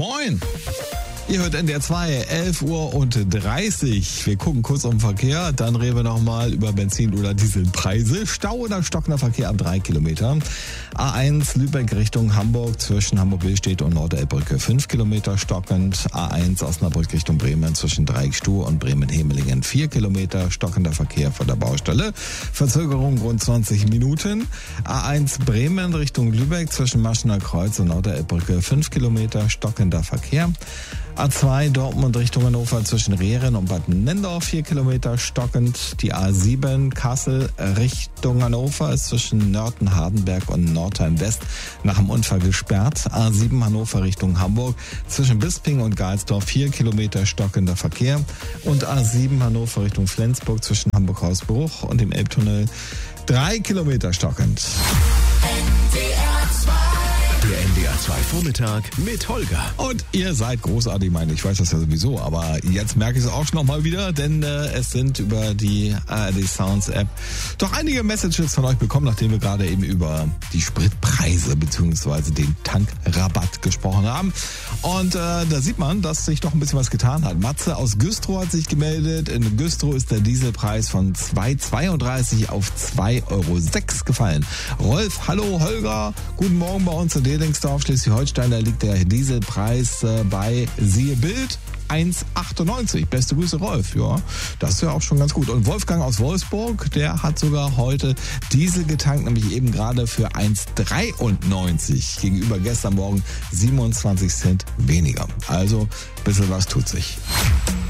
Moin! Ihr hört NDR 2, 11:30 Uhr. Wir gucken kurz auf den Verkehr, dann reden wir nochmal über Benzin- oder Dieselpreise. Stau oder stockender Verkehr ab 3 Kilometer. A1 Lübeck Richtung Hamburg zwischen Hamburg-Billstedt und Nordelbbrücke 5 Kilometer stockend. A1 Osnabrück Richtung Bremen zwischen Dreieckstuhl und Bremen-Hemelingen 4 Kilometer stockender Verkehr vor der Baustelle. Verzögerung rund 20 Minuten. A1 Bremen Richtung Lübeck zwischen Maschener Kreuz und Nordelbbrücke 5 Kilometer stockender Verkehr. A2 Dortmund Richtung Hannover zwischen Rehren und Bad Nennendorf 4 Kilometer stockend. Die A7 Kassel Richtung Hannover ist zwischen Nörten, Hardenberg und Nordheim West nach dem Unfall gesperrt. A7 Hannover Richtung Hamburg zwischen Bisping und Geilsdorf 4 Kilometer stockender Verkehr. Und A7 Hannover Richtung Flensburg zwischen Hamburg-Hausbruch und dem Elbtunnel 3 Kilometer stockend. Der NDR 2 Vormittag mit Holger. Und ihr seid großartig, meine ich weiß das ja sowieso, aber jetzt merke ich es auch schon nochmal wieder, denn es sind über die ARD Sounds App doch einige Messages von euch bekommen, nachdem wir gerade eben über die Spritpreise bzw. den Tankrabatt gesprochen haben. Und da sieht man, dass sich doch ein bisschen was getan hat. Matze aus Güstrow hat sich gemeldet. In Güstrow ist der Dieselpreis von 2,32 auf 2,06 € gefallen. Rolf, hallo Holger, guten Morgen bei uns in Delingsdorf, Schleswig-Holstein, da liegt der Dieselpreis bei, siehe Bild, 1,98. Beste Grüße, Rolf. Ja, das ist ja auch schon ganz gut. Und Wolfgang aus Wolfsburg, der hat sogar heute Diesel getankt, nämlich eben gerade für 1,93 gegenüber gestern Morgen 27 Cent weniger. Also, ein bisschen was tut sich.